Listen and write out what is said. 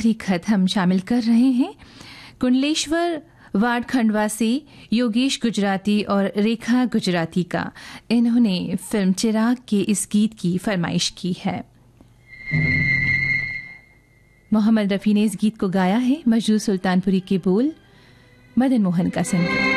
आखिरी खत हम शामिल कर रहे हैं कुंडलेश्वर वार्ड खंडवा से योगेश गुजराती और रेखा गुजराती का। इन्होंने फिल्म चिराग के इस गीत की फरमाइश की है। मोहम्मद रफ़ी ने इस गीत को गाया है। मजरू सुल्तानपुरी के बोल, मदन मोहन का संगीत।